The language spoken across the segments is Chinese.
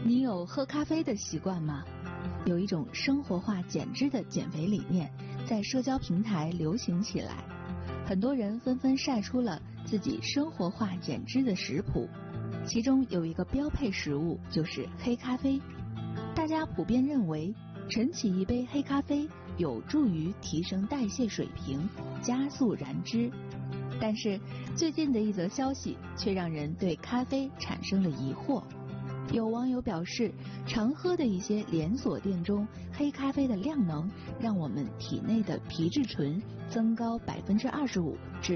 你有喝咖啡的习惯吗？有一种生活化减脂的减肥理念在社交平台流行起来，很多人纷纷晒出了自己生活化减脂的食谱，其中有一个标配食物就是黑咖啡。大家普遍认为晨起一杯黑咖啡有助于提升代谢水平，加速燃脂。但是最近的一则消息却让人对咖啡产生了疑惑。有网友表示，常喝的一些连锁店中黑咖啡的量能让我们体内的皮质醇增高25%至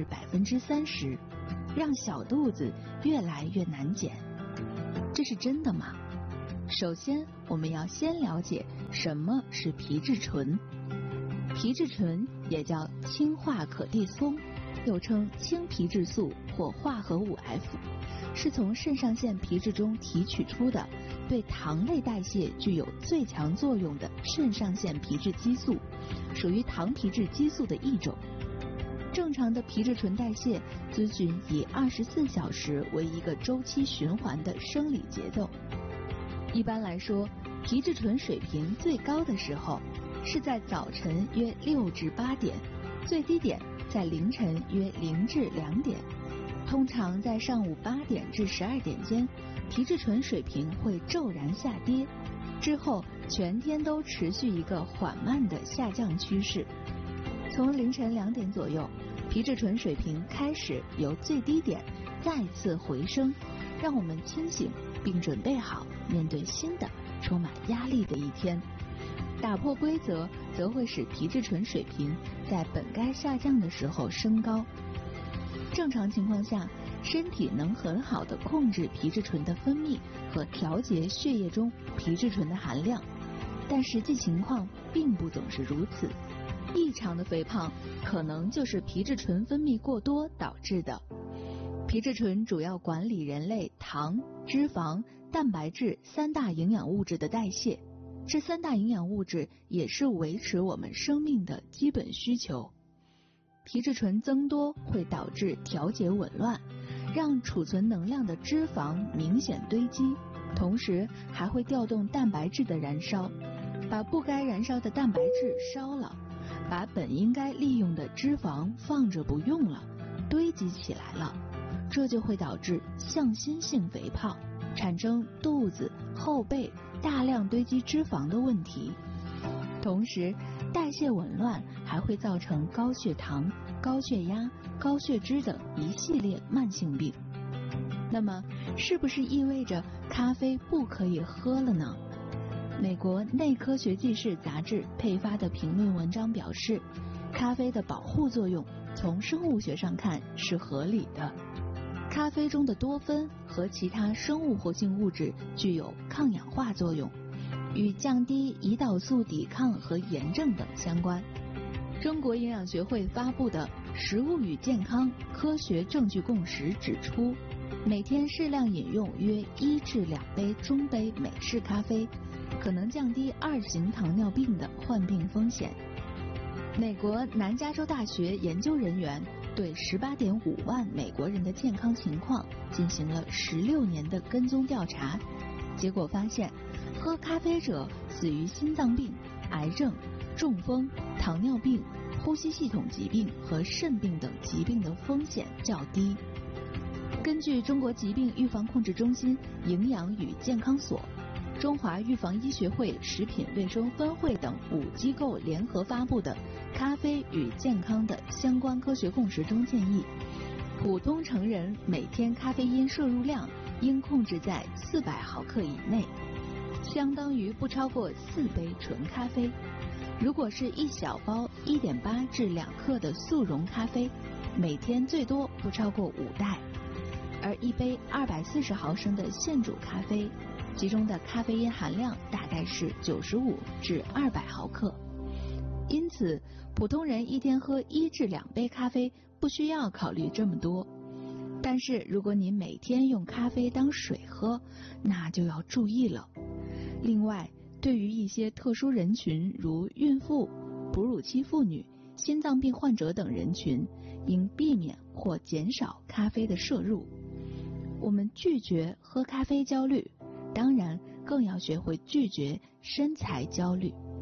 30%，让小肚子越来越难减。这是真的吗？首先我们要先了解什么是皮质醇。皮质醇也叫氢化可地松，又称氢皮质素或化合物 F， 是从肾上腺皮质中提取出的，对糖类代谢具有最强作用的肾上腺皮质激素，属于糖皮质激素的一种。正常的皮质醇代谢遵循以24小时为一个周期循环的生理节奏。一般来说，皮质醇水平最高的时候是在早晨约6至8点，最低点在凌晨约0至2点。通常在上午8点至12点间，皮质醇水平会骤然下跌，之后全天都持续一个缓慢的下降趋势。从凌晨2点左右，皮质醇水平开始由最低点再次回升，让我们清醒并准备好面对新的充满压力的一天。打破规则则会使皮质醇水平在本该下降的时候升高。正常情况下，身体能很好地控制皮质醇的分泌和调节血液中皮质醇的含量，但实际情况并不总是如此。异常的肥胖可能就是皮质醇分泌过多导致的。皮质醇主要管理人类糖、脂肪、蛋白质3大营养物质的代谢，这3大营养物质也是维持我们生命的基本需求。皮质醇增多会导致调节紊乱，让储存能量的脂肪明显堆积，同时还会调动蛋白质的燃烧，把不该燃烧的蛋白质烧了，把本应该利用的脂肪放着不用了，堆积起来了，这就会导致向心性肥胖，产生肚子、后背大量堆积脂肪的问题。同时代谢紊乱还会造成高血糖、高血压、高血脂等一系列慢性病。那么是不是意味着咖啡不可以喝了呢？美国内科学纪事杂志配发的评论文章表示，咖啡的保护作用从生物学上看是合理的。咖啡中的多酚和其他生物活性物质具有抗氧化作用，与降低胰岛素抵抗和炎症等相关。中国营养学会发布的《食物与健康科学证据共识》指出，每天适量饮用约1至2杯中杯美式咖啡，可能降低2型糖尿病的患病风险。美国南加州大学研究人员对18.5万美国人的健康情况进行了16年的跟踪调查，结果发现，喝咖啡者死于心脏病、癌症、中风、糖尿病、呼吸系统疾病和肾病等疾病的风险较低。根据中国疾病预防控制中心营养与健康所、中华预防医学会食品卫生分会等5机构联合发布的咖啡与健康的相关科学共识中建议，普通成人每天咖啡因摄入量应控制在400毫克以内，相当于不超过4杯纯咖啡。如果是一小包1.8至2克的速溶咖啡，每天最多不超过5袋，而一杯240毫升的现煮咖啡，其中的咖啡因含量大概是95至200毫克。因此，普通人一天喝1至2杯咖啡不需要考虑这么多。但是如果你每天用咖啡当水喝，那就要注意了。另外，对于一些特殊人群，如孕妇、哺乳期妇女、心脏病患者等人群，应避免或减少咖啡的摄入。我们拒绝喝咖啡焦虑，当然更要学会拒绝身材焦虑。